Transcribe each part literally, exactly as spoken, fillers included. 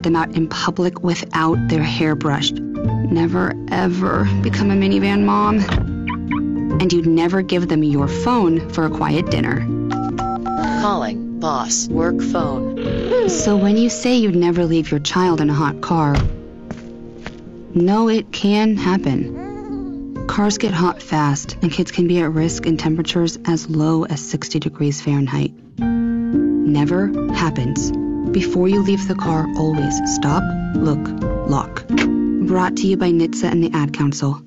them out in public without their hair brushed. Never, ever become a minivan mom. And you'd never give them your phone for a quiet dinner. Calling boss work phone. So when you say you'd never leave your child in a hot car, no, it can happen. Cars get hot fast, and kids can be at risk in temperatures as low as sixty degrees Fahrenheit. Never happens. Before you leave the car, always stop, look, lock. Brought to you by N H T S A and the Ad Council.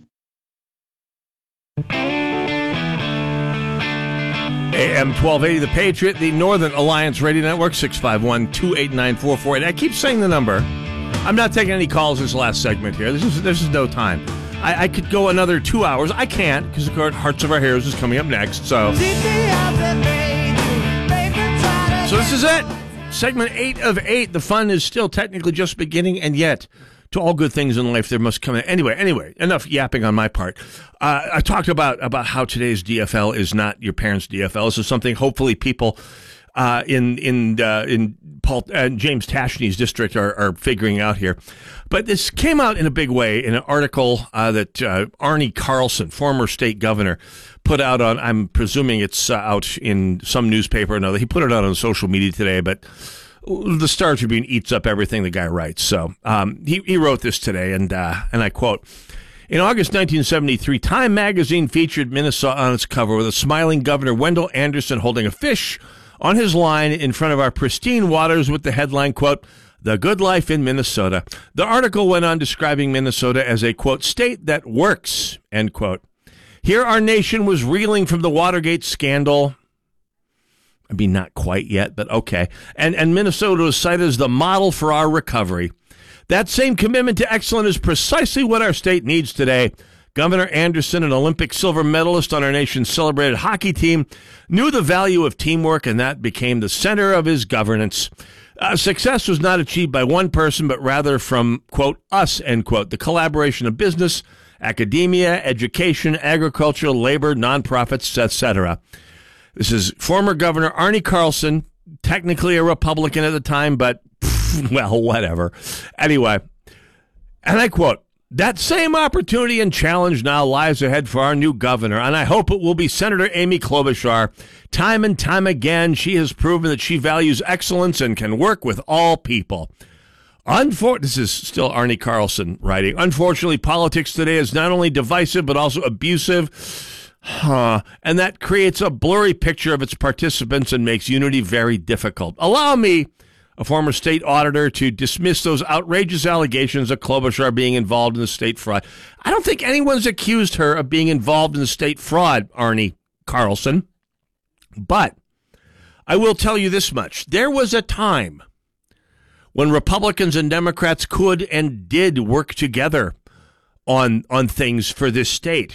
A M twelve eighty, The Patriot, the Northern Alliance Radio Network, six five one, two eight nine, four four eight. I keep saying the number. I'm not taking any calls this last segment here. This is, this is no time. I, I could go another two hours. I can't, because the court Hearts of Our Heroes is coming up next. So, so this is it. Segment eight of eight. The fun is still technically just beginning, and yet, to all good things in life, there must come in. Anyway, anyway, enough yapping on my part. Uh, I talked about, about how today's D F L is not your parents' D F L. This is something hopefully people uh, in in uh, in Paul uh, James Tashney's district are, are figuring out here. But this came out in a big way in an article uh, that uh, Arnie Carlson, former state governor, put out on, I'm presuming it's uh, out in some newspaper or another. He put it out on social media today, but the Star Tribune eats up everything the guy writes. So um, he, he wrote this today, and uh, and I quote, "In August nineteen seventy-three, Time magazine featured Minnesota on its cover with a smiling Governor Wendell Anderson holding a fish on his line in front of our pristine waters with the headline, quote, 'The Good Life in Minnesota.' The article went on describing Minnesota as a, quote, 'state that works,' end quote. Here our nation was reeling from the Watergate scandal. I mean, not quite yet, but okay. And, and Minnesota was cited as the model for our recovery. That same commitment to excellence is precisely what our state needs today. Governor Anderson, an Olympic silver medalist on our nation's celebrated hockey team, knew the value of teamwork, and that became the center of his governance. Uh, success was not achieved by one person, but rather from, quote, us, end quote, the collaboration of business, academia, education, agriculture, labor, nonprofits, et cetera. This is former Governor Arnie Carlson, technically a Republican at the time, but, pff, well, whatever. Anyway, and I quote, "That same opportunity and challenge now lies ahead for our new governor, and I hope it will be Senator Amy Klobuchar. Time and time again, she has proven that she values excellence and can work with all people." Unfor- this is still Arnie Carlson writing. "Unfortunately, politics today is not only divisive, but also abusive. Huh. And that creates a blurry picture of its participants and makes unity very difficult. Allow me, a former state auditor, to dismiss those outrageous allegations of Klobuchar being involved in the state fraud." I don't think anyone's accused her of being involved in the state fraud, Arnie Carlson. But I will tell you this much. There was a time when Republicans and Democrats could and did work together on, on things for this state.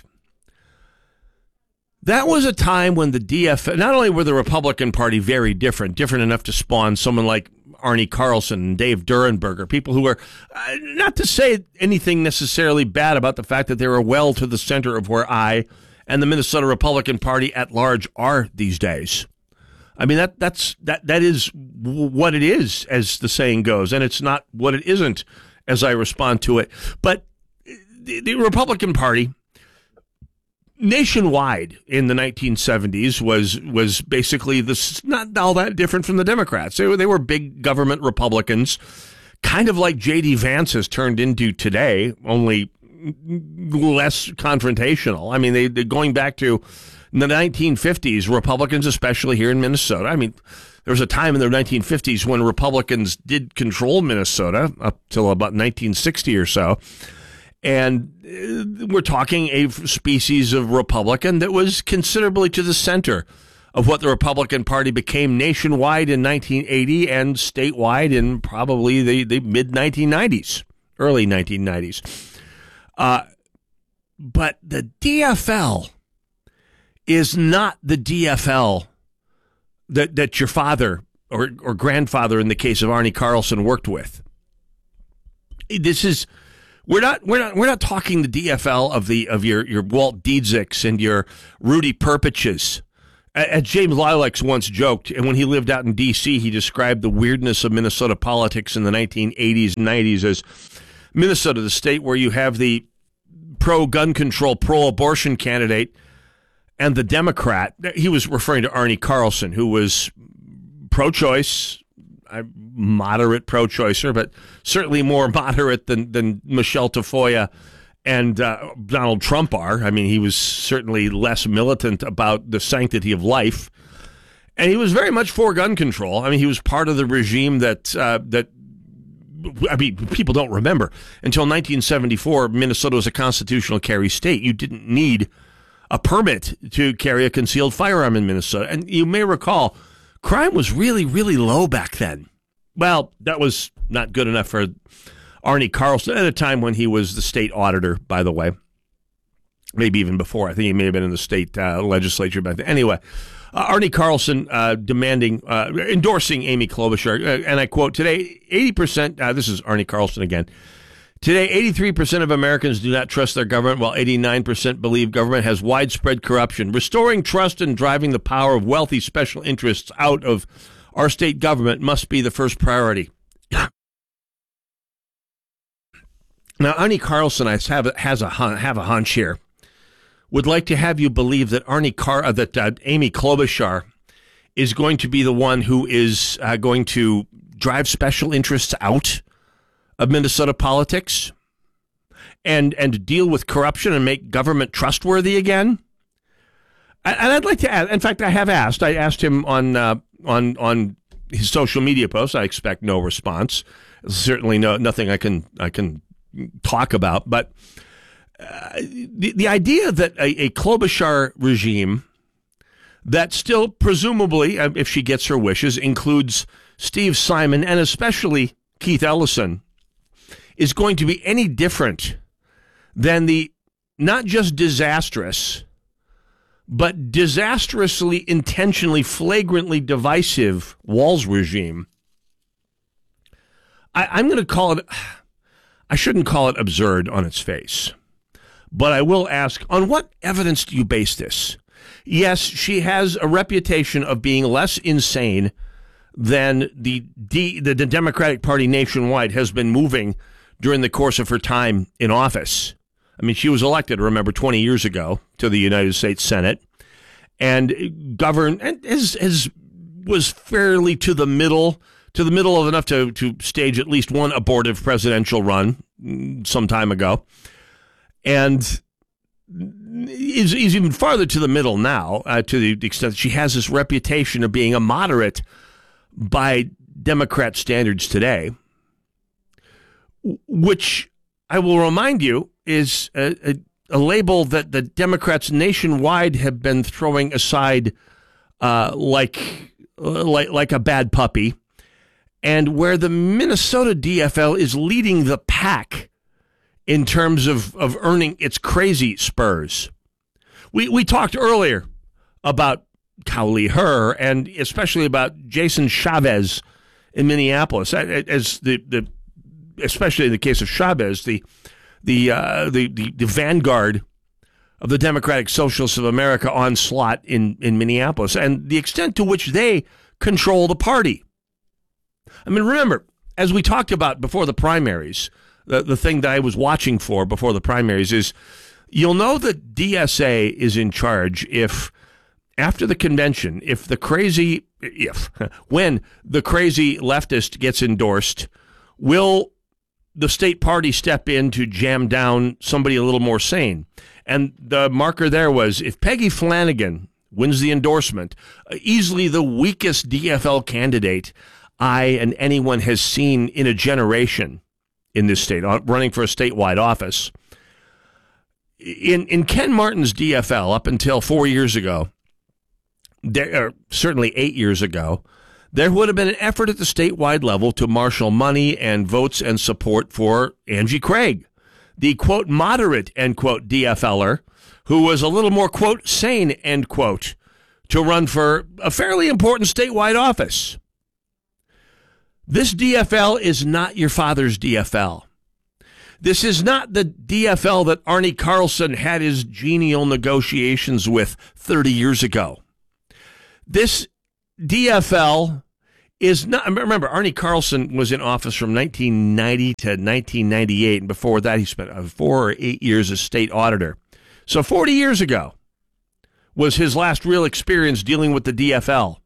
That was a time when the D F L, not only were the Republican Party very different, different enough to spawn someone like Arnie Carlson and Dave Durenberger, people who were, uh, not to say anything necessarily bad about the fact that they were well to the center of where I and the Minnesota Republican Party at large are these days. I mean, that that's that that is what it is, as the saying goes, and it's not what it isn't, as I respond to it. But the, the Republican Party nationwide in the nineteen seventies was was basically this, not all that different from the Democrats. They were they were big government Republicans, kind of like J D Vance has turned into today, only less confrontational. I mean, they they're going back to the nineteen fifties, Republicans, especially here in Minnesota. I mean, there was a time in the nineteen fifties when Republicans did control Minnesota up till about nineteen sixty or so. And we're talking a species of Republican that was considerably to the center of what the Republican Party became nationwide in nineteen eighty and statewide in probably the, the mid nineteen nineties, early nineteen nineties. Uh, but the D F L is not the D F L that, that your father or, or grandfather, in the case of Arnie Carlson, worked with. This is... We're not we're not we're not talking the D F L of the of your, your Walt Diedzicks and your Rudy Perpiches As James Lilacs once joked, and when he lived out in D C, he described the weirdness of Minnesota politics in the nineteen eighties and nineties as Minnesota, the state where you have the pro-gun control, pro-abortion candidate and the Democrat. He was referring to Arnie Carlson, who was pro-choice, moderate pro-choicer, but certainly more moderate than, than Michelle Tafoya and uh, Donald Trump are. I mean, he was certainly less militant about the sanctity of life. And he was very much for gun control. I mean, he was part of the regime that, uh, that I mean, people don't remember. Until nineteen seventy-four, Minnesota was a constitutional carry state. You didn't need a permit to carry a concealed firearm in Minnesota. And you may recall, crime was really, really low back then. Well, that was not good enough for Arnie Carlson at a time when he was the state auditor, by the way. Maybe even before. I think he may have been in the state uh, legislature back then. Anyway, uh, Arnie Carlson uh, demanding, uh, endorsing Amy Klobuchar. Uh, and I quote, today, eighty percent, uh, this is Arnie Carlson again. Today, eighty-three percent of Americans do not trust their government, while eighty-nine percent believe government has widespread corruption. Restoring trust and driving the power of wealthy special interests out of our state government must be the first priority. Now, Arnie Carlson, I have, has a have a hunch here, would like to have you believe that Arnie Car uh, that uh, Amy Klobuchar is going to be the one who is uh, going to drive special interests out of Minnesota politics and and deal with corruption and make government trustworthy again. And I'd like to ask, in fact, I have asked. I asked him on uh, on on his social media posts. I expect no response. Certainly, no nothing I can I can talk about. But uh, the the idea that a, a Klobuchar regime that still presumably, if she gets her wishes, includes Steve Simon and especially Keith Ellison, is going to be any different than the not just disastrous, but disastrously, intentionally, flagrantly divisive Walz regime. I, I'm going to call it, I shouldn't call it absurd on its face, but I will ask, on what evidence do you base this? Yes, she has a reputation of being less insane than the, D, the, the Democratic Party nationwide has been moving during the course of her time in office. I mean, she was elected, remember, twenty years ago to the United States Senate and governed and has, has was fairly to the middle, to the middle of enough to, to stage at least one abortive presidential run some time ago. And is, is even farther to the middle now, uh, to the extent that she has this reputation of being a moderate by Democrat standards today, which I will remind you is a, a, a label that the Democrats nationwide have been throwing aside uh, like, like like a bad puppy, and where the Minnesota D F L is leading the pack in terms of, of earning its crazy spurs. We we talked earlier about Cowley Herr and especially about Jason Chavez in Minneapolis as the, the especially in the case of Chavez, the the, uh, the the the vanguard of the Democratic Socialists of America onslaught in, in Minneapolis, and the extent to which they control the party. I mean, remember, as we talked about before the primaries, the, the thing that I was watching for before the primaries is you'll know that D S A is in charge if, after the convention, if the crazy, if, when the crazy leftist gets endorsed, will the state party step in to jam down somebody a little more sane? And the marker there was if Peggy Flanagan wins the endorsement, easily the weakest D F L candidate I and anyone has seen in a generation in this state, running for a statewide office. In in Ken Martin's D F L, up until four years ago, there, or certainly eight years ago, there would have been an effort at the statewide level to marshal money and votes and support for Angie Craig, the, quote, moderate, end quote, DFLer, who was a little more, quote, sane, end quote, to run for a fairly important statewide office. This D F L is not your father's D F L. This is not the D F L that Arnie Carlson had his genial negotiations with thirty years ago. This D F L is not. Remember, Arnie Carlson was in office from nineteen ninety to nineteen ninety-eight, and before that, he spent four or eight years as state auditor. So forty years ago was his last real experience dealing with the D F L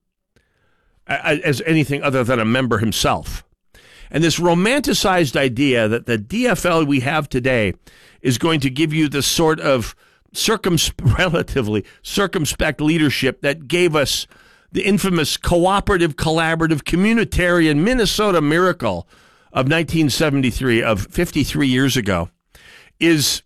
as anything other than a member himself. And this romanticized idea that the D F L we have today is going to give you the sort of circumspe- relatively circumspect leadership that gave us the infamous cooperative, collaborative, communitarian Minnesota Miracle of nineteen seventy-three, of fifty-three years ago, is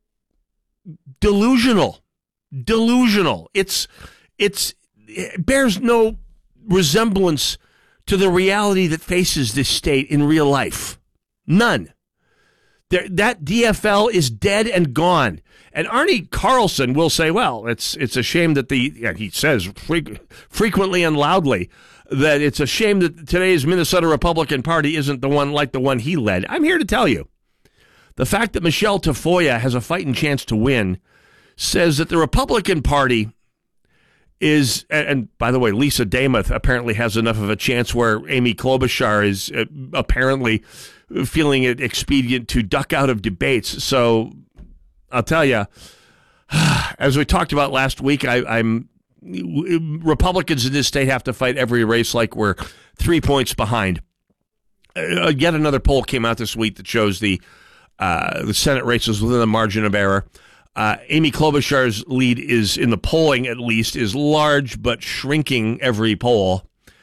delusional. Delusional. It's, it's, it bears no resemblance to the reality that faces this state in real life. None. There, that D F L is dead and gone. And Arnie Carlson will say, well, it's it's a shame that the, yeah, he says fre- frequently and loudly that it's a shame that today's Minnesota Republican Party isn't the one like the one he led. I'm here to tell you, the fact that Michelle Tafoya has a fighting chance to win says that the Republican Party is, and by the way, Lisa Damuth apparently has enough of a chance where Amy Klobuchar is uh, apparently feeling it expedient to duck out of debates. So I'll tell you, as we talked about last week, I, I'm Republicans in this state have to fight every race like we're three points behind. Uh, yet another poll came out this week that shows the uh, the Senate races within the margin of error. Uh, Amy Klobuchar's lead is, in the polling at least, is large but shrinking every poll.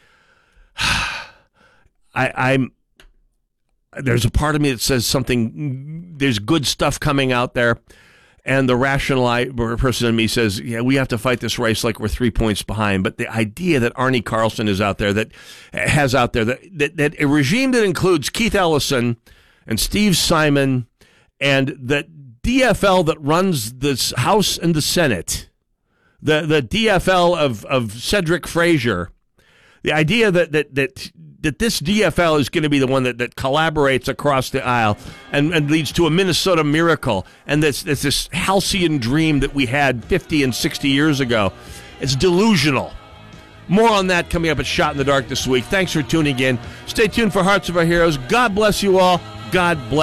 I, I'm there's a part of me that says something. There's good stuff coming out there, and the rational person in me says, "Yeah, we have to fight this race like we're three points behind." But the idea that Arnie Carlson is out there, that has out there, that that, that a regime that includes Keith Ellison and Steve Simon, and that D F L that runs this House and the Senate, the the D F L of of Cedric Frazier, the idea that that that that this D F L is going to be the one that, that collaborates across the aisle and, and leads to a Minnesota Miracle, and this this this halcyon dream that we had fifty and sixty years ago, it's delusional. More on that coming up at Shot in the Dark this week. Thanks for tuning in. Stay tuned for Hearts of Our Heroes. God bless you all. God bless.